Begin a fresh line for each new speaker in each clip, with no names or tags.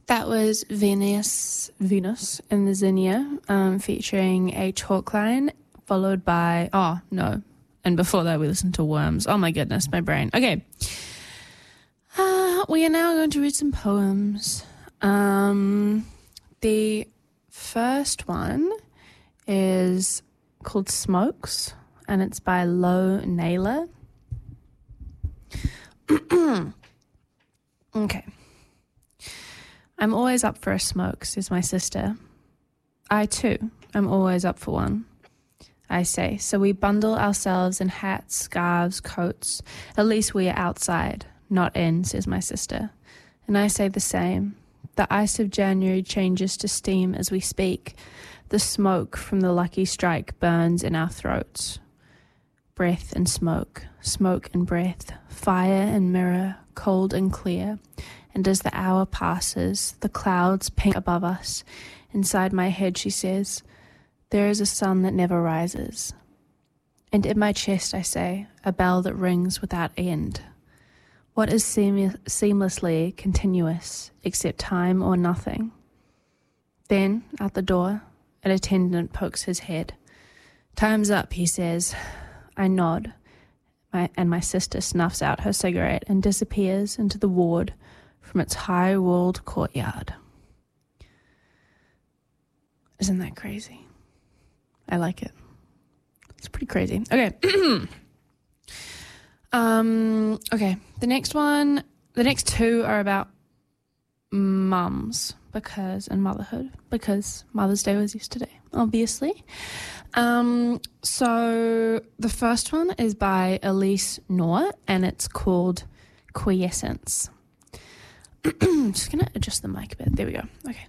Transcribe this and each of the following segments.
That was Venus in the Zinnia, featuring a chalk line, followed by, and before that we listened to Worms. Oh my goodness, my brain. Okay. We are now going to read some poems. The first one is called Smokes, and it's by Lo Naylor. Okay. I'm always up for a smoke, says my sister. I too am always up for one, I say. So we bundle ourselves in hats, scarves, coats. At least we are outside, not in, says my sister. And I say the same. The ice of January changes to steam as we speak. The smoke from the lucky strike burns in our throats. Breath and smoke, smoke and breath, fire and mirror, cold and clear. And as the hour passes, the clouds pink above us. Inside my head, she says, there is a sun that never rises. And in my chest, I say, a bell that rings without end. What is seamlessly continuous, except time or nothing? Then, at the door, an attendant pokes his head. Time's up, he says. I nod, and my sister snuffs out her cigarette and disappears into the ward from its high-walled courtyard. Isn't that crazy? I like it. It's pretty crazy. Okay. Okay. The next two are about mums and motherhood, because Mother's Day was yesterday, obviously. So the first one is by Elise Knorr, and it's called Quiescence. I'm just going to adjust the mic a bit. There we go. Okay.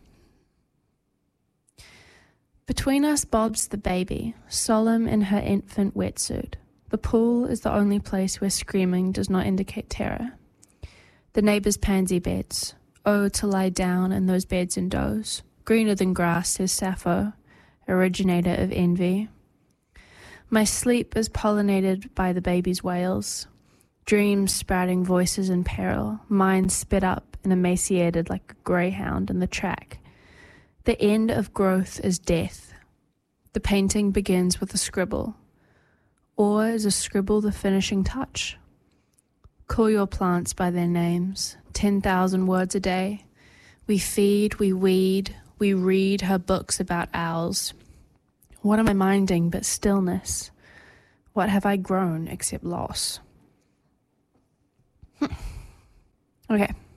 Between us bobs the baby, solemn in her infant wetsuit. The pool is the only place where screaming does not indicate terror. The neighbour's pansy beds. Oh, to lie down in those beds and doze. Greener than grass, says Sappho, originator of envy. My sleep is pollinated by the baby's wails. Dreams sprouting voices in peril. Mine spit up and emaciated like a greyhound in the track. The end of growth is death. The painting begins with a scribble. Or is a scribble the finishing touch? Call your plants by their names. 10,000 words a day. We feed, we weed, we read her books about owls. What am I minding but stillness? What have I grown except loss? Okay.